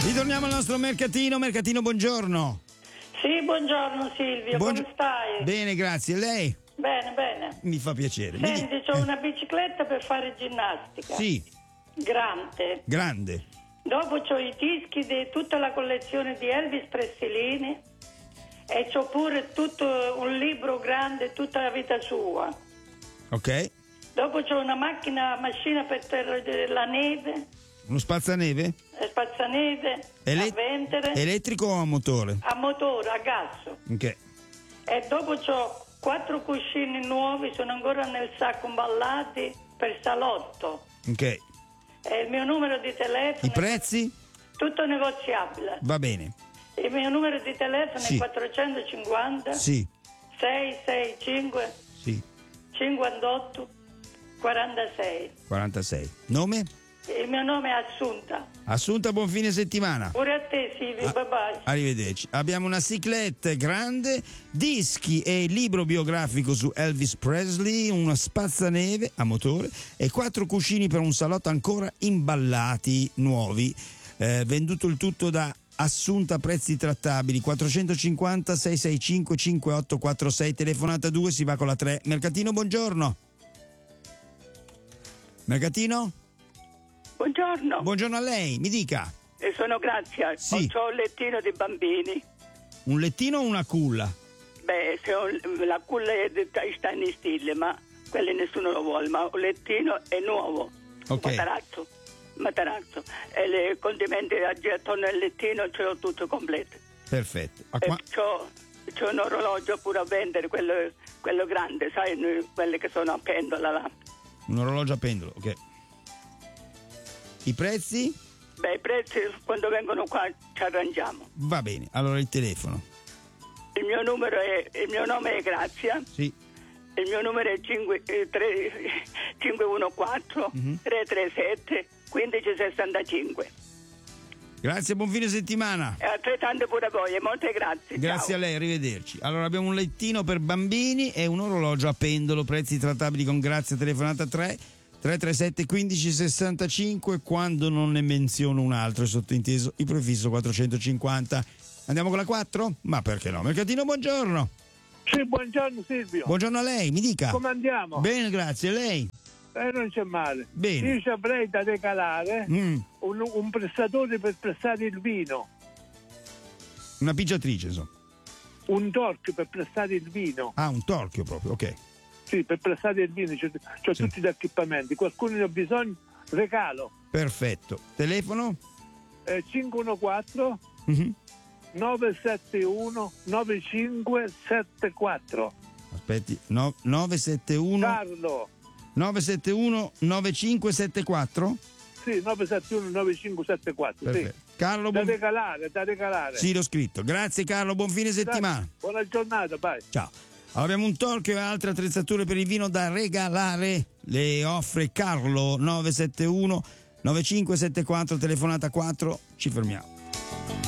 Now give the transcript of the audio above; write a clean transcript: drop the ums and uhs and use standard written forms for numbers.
Ritorniamo al nostro mercatino. Mercatino, buongiorno. Sì, buongiorno Silvio, come stai? Bene, grazie. Lei? Bene, bene. Mi fa piacere. Senti, c'ho una bicicletta per fare ginnastica. Sì. Grande. Dopo c'ho i dischi di tutta la collezione di Elvis Presley e c'ho pure tutto un libro grande, tutta la vita sua. Ok. Dopo c'ho una macchina per la neve. Uno spazzaneve? Spazzaneve, a vendere. Elettrico o a motore? A motore, a gas. Ok. E dopo c'ho 4 cuscini nuovi, sono ancora nel sacco imballati per salotto. Ok. E il mio numero di telefono. I prezzi? Tutto negoziabile. Va bene. Il mio numero di telefono Sì. è 450 Sì. 665 Sì. 58 46. 46. Nome? Il mio nome è Assunta. Assunta, buon fine settimana. Pure a te Silvio, bye bye. Arrivederci. Abbiamo una cyclette grande, dischi e libro biografico su Elvis Presley, una spazzaneve a motore e 4 cuscini per un salotto ancora imballati, nuovi. Venduto il tutto da Assunta, prezzi trattabili. 450 665 5846, telefonata 2, si va con la 3. Mercatino, buongiorno. Mercatino? Buongiorno. Buongiorno a lei, mi dica. Sono Grazia. Sì. Ho un lettino di bambini. Un lettino o una culla? Beh, la culla sta in stile, ma quelli nessuno lo vuole, ma un lettino è nuovo. Ok. Materasso. E i condimenti attorno al lettino ce l'ho tutto completo. Perfetto. C'ho un orologio pure a vendere, quello grande, sai, quelli che sono a pendola là. Un orologio a pendolo, ok. I prezzi? Beh, i prezzi quando vengono qua ci arrangiamo. Va bene, allora il telefono. Il mio nome è Grazia. Sì. Il mio numero è 514 337 1565. Grazie, buon fine settimana. E altrettanto pure a voi, e molte grazie. Grazie ciao. a lei, arrivederci. Allora abbiamo un lettino per bambini e un orologio a pendolo, prezzi trattabili con Grazia, telefonata 337 1565, quando non ne menziono un altro è sottointeso il prefisso 450. Andiamo con la 4? Ma perché no? Mercatino, buongiorno. Sì, buongiorno Silvio. Buongiorno a lei, mi dica. Come andiamo? Bene, grazie, lei? Non c'è male. Bene. Io ci avrei da regalare un prestatore per pressare il vino. Una pigiatrice, insomma. Un torchio per pressare il vino. Ah, un torchio proprio, ok. Sì, per pressare il vino, c'ho tutti gli equipaggi. Qualcuno ne ha bisogno, regalo. Perfetto. Telefono? 514 971 9574. Aspetti, 971 Carlo. 971 9574? Sì, 971 9574. Perfetto. Sì. Carlo, da regalare. Sì, l'ho scritto. Grazie Carlo, buon fine settimana. Buona giornata, bye. Ciao. Allora, abbiamo un torchio e altre attrezzature per il vino da regalare. Le offre Carlo, 971 9574, telefonata 4. Ci fermiamo.